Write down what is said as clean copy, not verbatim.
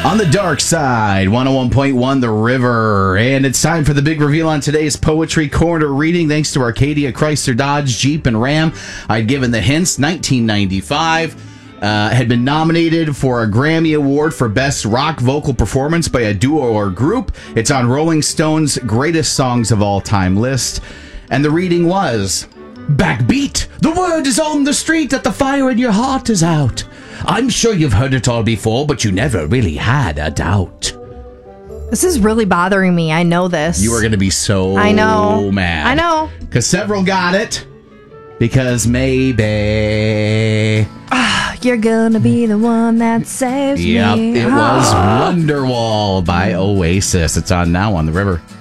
On the dark side, 101.1 The River. And it's time for the big reveal on today's Poetry Corner reading. Thanks to Arcadia, Chrysler, Dodge, Jeep, and Ram. I'd given the hints. 1995. Had been nominated for a Grammy Award for Best Rock Vocal Performance by a Duo or Group. It's on Rolling Stone's Greatest Songs of All Time list. And the reading was... Backbeat! The word is on the street that the fire in your heart is out. I'm sure you've heard it all before, but you never really had a doubt. This is really bothering me. I know this. You are going to be so mad. I know. Because several got it. Because maybe... You're gonna be the one that saves me. Yep, it was Wonderwall by Oasis. It's on now on The River.